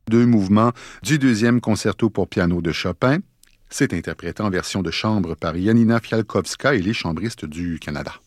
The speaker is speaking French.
2 mouvements du 2e concerto pour piano de Chopin. C'est interprété en version de chambre par Janina Fialkowska et les chambristes du Canada.